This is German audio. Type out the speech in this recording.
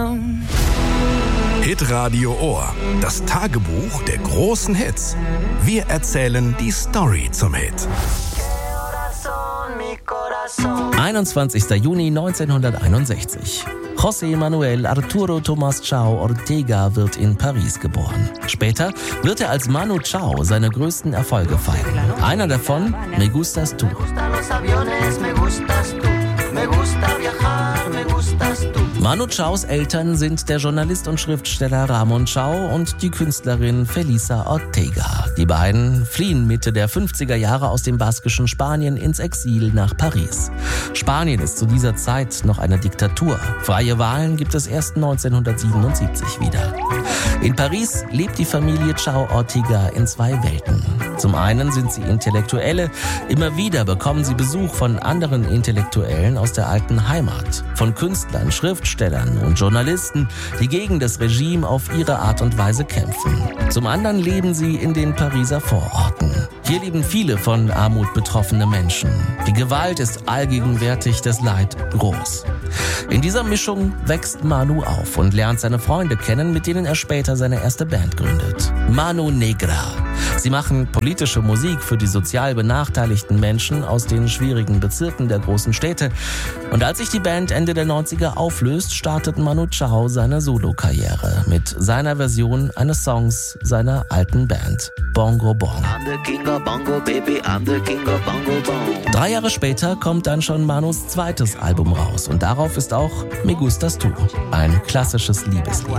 Hitradio Ohr, das Tagebuch der großen Hits. Wir erzählen die Story zum Hit. 21. Juni 1961. José Manuel Arturo Tomás Chao Ortega wird in Paris geboren. Später wird er als Manu Chao seine größten Erfolge feiern. Einer davon, Me Gustas Tú. Manu Chaos Eltern sind der Journalist und Schriftsteller Ramon Chao und die Künstlerin Felisa Ortega. Die beiden fliehen Mitte der 50er Jahre aus dem baskischen Spanien ins Exil nach Paris. Spanien ist zu dieser Zeit noch eine Diktatur. Freie Wahlen gibt es erst 1977 wieder. In Paris lebt die Familie Chao Ortega in zwei Welten. Zum einen sind sie Intellektuelle, immer wieder bekommen sie Besuch von anderen Intellektuellen aus der alten Heimat, von Künstlern, Schriftstellern und Journalisten, die gegen das Regime auf ihre Art und Weise kämpfen. Zum anderen leben sie in den Pariser Vororten. Hier leben viele von Armut betroffene Menschen. Die Gewalt ist allgegenwärtig, das Leid groß. In dieser Mischung wächst Manu auf und lernt seine Freunde kennen, mit denen er später seine erste Band gründet. Manu Negra. Sie machen politische Musik für die sozial benachteiligten Menschen aus den schwierigen Bezirken der großen Städte. Und als sich die Band Ende der 90er auflöst, startet Manu Chao seine Solokarriere mit seiner Version eines Songs seiner alten Band, Bongo Bong. I'm the king of bongo, baby, I'm the king of bongo bong. 3 Jahre später kommt dann schon Manus zweites Album raus und darauf ist auch Me Gustas Tú, ein klassisches Liebeslied.